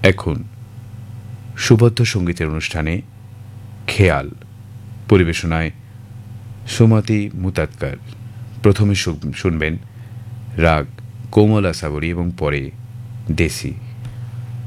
এখন সুবদ্ধ সঙ্গীতের অনুষ্ঠানে খেয়াল পরিবেশনায় সুমতি মুতাৎকার। প্রথমে শুনবেন রাগ কোমল আসাবরী এবং পরে দেশি।